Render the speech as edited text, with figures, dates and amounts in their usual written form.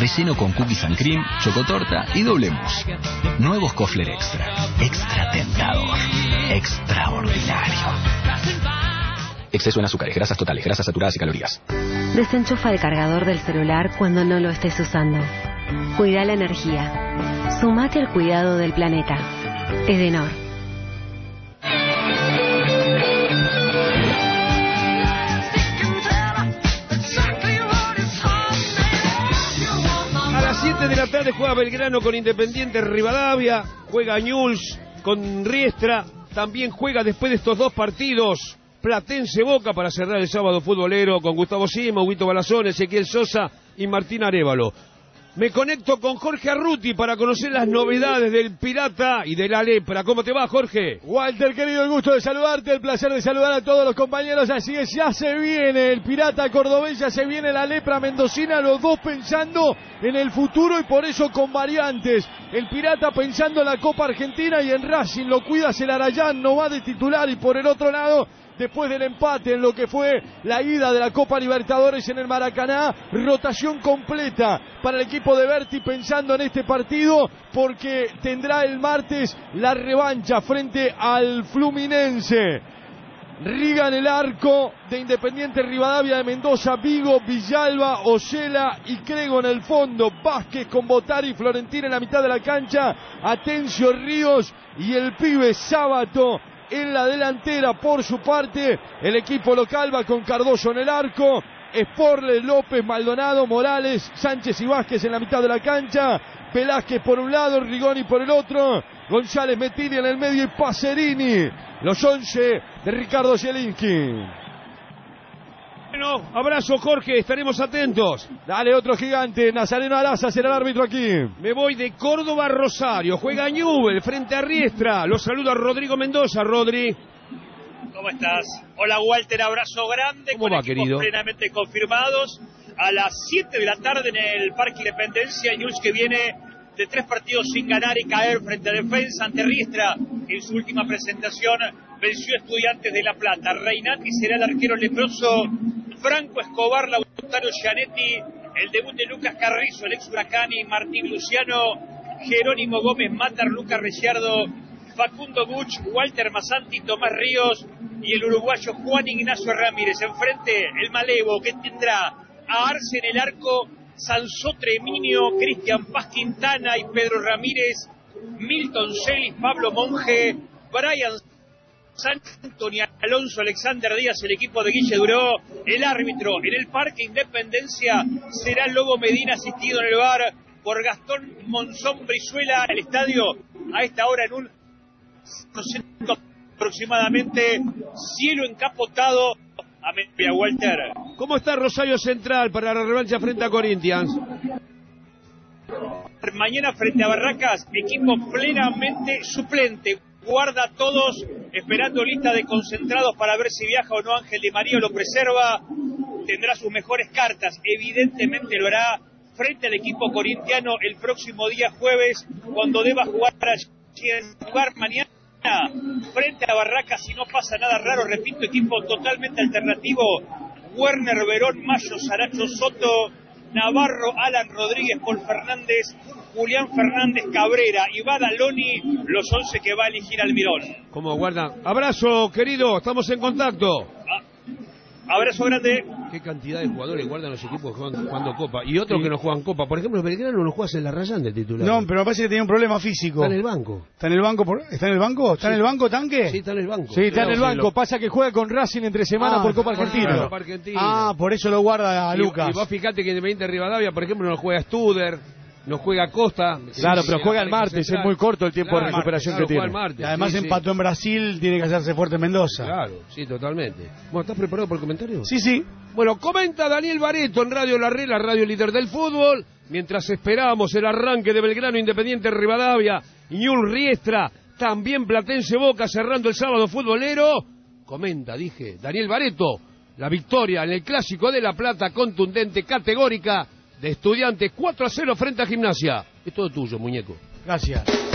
relleno con cookies and cream, chocotorta y doble mousse. Nuevos Kofler Extra. Extra tentador. Extraordinario. Exceso en azúcares, grasas totales, grasas saturadas y calorías. Desenchufa el cargador del celular cuando no lo estés usando. Cuida la energía. Sumate al cuidado del planeta. Edenor. A las 7 de la tarde juega Belgrano con Independiente Rivadavia, juega Newell's con Riestra, también juega después de estos dos partidos Platense Boca para cerrar el sábado futbolero con Gustavo Sima, Huguito Balazón, Ezequiel Sosa y Martín Arévalo. Me conecto con Jorge Arruti para conocer las novedades del Pirata y de la Lepra. ¿Cómo te va, Jorge? Walter, querido, el gusto de saludarte, el placer de saludar a todos los compañeros. Así es, ya se viene el Pirata cordobés, ya se viene la Lepra mendocina, los dos pensando en el futuro y por eso con variantes. El Pirata pensando en la Copa Argentina y en Racing, lo cuida Celarayán, no va de titular, y por el otro lado, después del empate en lo que fue la ida de la Copa Libertadores en el Maracaná, rotación completa para el equipo de Berti pensando en este partido porque tendrá el martes la revancha frente al Fluminense. Riga en el arco de Independiente Rivadavia de Mendoza, Vigo, Villalba, Osela y Crego en el fondo, Vázquez con Botari y Florentín en la mitad de la cancha, Atencio, Ríos y el pibe Sábato en la delantera. Por su parte, el equipo local va con Cardoso en el arco, Sporle, López, Maldonado, Morales, Sánchez y Vázquez en la mitad de la cancha, Velázquez por un lado, Rigoni por el otro, González, Metilli en el medio y Pacerini, los 11 de Ricardo Zielinski. Bueno, abrazo, Jorge, estaremos atentos. Dale, otro gigante, Nazareno Araza será el árbitro aquí. Me voy de Córdoba a Rosario, juega Newell's frente a Riestra. Los saluda Rodrigo Mendoza. Rodri, ¿cómo estás? Hola, Walter, abrazo grande. ¿Cómo con va, equipos querido? Plenamente confirmados. A las 7 de la tarde en el Parque Independencia, Newell's que viene de 3 partidos sin ganar y caer frente a Defensa ante Riestra. En su última presentación venció a Estudiantes de La Plata. Reinati será el arquero leproso, Franco Escobar, Lautaro Gianetti, el debut de Lucas Carrizo, el ex Huracán, Martín Luciano, Jerónimo Gómez Matar, Lucas Ricciardo, Facundo Buch, Walter Masanti, Tomás Ríos y el uruguayo Juan Ignacio Ramírez. Enfrente el Malevo, que tendrá a Arce en el arco, Sansotre Minio, Cristian Paz Quintana y Pedro Ramírez, Milton Celis, Pablo Monge, Brian Anthony Alonso, Alexander Díaz, el equipo de Guille Duró. El árbitro en el Parque Independencia será Lobo Medina, asistido en el VAR por Gastón Monzón Brizuela. El estadio a esta hora en un 100% aproximadamente, cielo encapotado a media. Walter, ¿cómo está Rosario Central para la revancha frente a Corinthians? Mañana frente a Barracas, equipo plenamente suplente. Guarda a todos, esperando lista de concentrados para ver si viaja o no Ángel Di María, lo preserva. Tendrá sus mejores cartas, evidentemente lo hará frente al equipo corintiano el próximo día jueves, cuando deba jugar mañana frente a Barracas. Si no pasa nada raro, repito, equipo totalmente alternativo: Werner, Verón, Mayo, Saracho, Soto, Navarro, Alan Rodríguez, Paul Fernández, Julián Fernández, Cabrera y Badaloni, los 11 que va a elegir Almirón. ¿Cómo guarda? Abrazo, querido, estamos en contacto. Abrazo grande. Qué cantidad de jugadores guardan los equipos jugando Copa. Y otros que no juegan Copa. Por ejemplo, el Belgrano no juega en la Rayán de titular. No, pero me parece que tiene un problema físico. Está en el banco. ¿Está en el banco? ¿Está en el banco? ¿Está en el banco, Tanque? Sí, está en el banco. Sí, está en el banco. Pasa que juega con Racing entre semana por Copa Argentina. Copa Argentina. Ah, por eso lo guarda a Lucas. Y vos fijate que Independiente Rivadavia, por ejemplo, no juega Studer, no juega Costa. Claro, pero juega el martes, es muy corto el tiempo de recuperación que tiene. Martes, y además sí, empató en Brasil, tiene que hacerse fuerte en Mendoza. Claro, sí, totalmente. Bueno, ¿estás preparado por el comentario? Sí, sí. Bueno, comenta Daniel Bareto en Radio La Red, la radio líder del fútbol, mientras esperábamos el arranque de Belgrano Independiente Rivadavia y Newell's Riestra, también Platense Boca cerrando el sábado futbolero. Comenta, dije, Daniel Bareto, la victoria en el Clásico de La Plata, contundente, categórica, de Estudiantes 4-0 frente a Gimnasia. Es todo tuyo, muñeco. Gracias.